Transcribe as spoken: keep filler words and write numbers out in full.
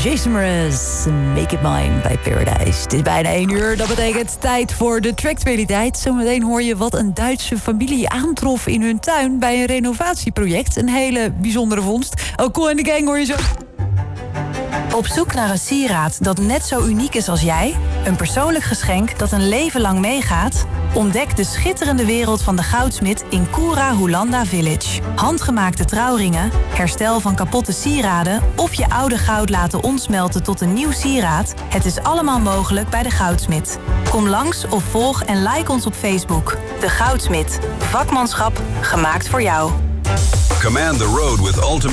Jason Mraz, Make It Mine bij Paradise. Het is bijna één uur, dat betekent tijd voor de tractualiteit. Zometeen hoor je wat een Duitse familie aantrof in hun tuin bij een renovatieproject. Een hele bijzondere vondst. Oh, Cool in the Gang hoor je zo. Op zoek naar een sieraad dat net zo uniek is als jij? Een persoonlijk geschenk dat een leven lang meegaat? Ontdek de schitterende wereld van de goudsmid in Cura Hollanda Village. Handgemaakte trouwringen, herstel van kapotte sieraden of je oude goud laten omsmelten tot een nieuw sieraad. Het is allemaal mogelijk bij de Goudsmid. Kom langs of volg en like ons op Facebook. De Goudsmid. Vakmanschap gemaakt voor jou. Command the road with ultimate